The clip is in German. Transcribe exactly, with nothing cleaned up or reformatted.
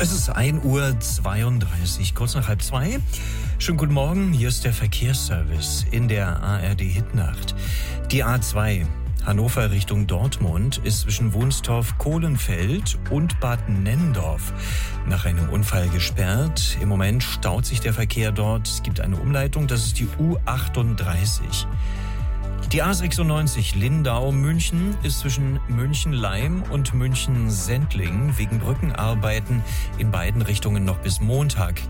Es ist ein Uhr zweiunddreißig, kurz nach halb zwei. Schönen guten Morgen, hier ist der Verkehrsservice in der A R D-Hitnacht. Die A zwei Hannover Richtung Dortmund ist zwischen Wunstorf-Kohlenfeld und Bad Nenndorf nach einem Unfall gesperrt. Im Moment staut sich der Verkehr dort. Es gibt eine Umleitung, das ist die U achtunddreißig. Die A sechsundneunzig Lindau-München ist zwischen München-Leim und München-Sendling wegen Brückenarbeiten in beiden Richtungen noch bis Montag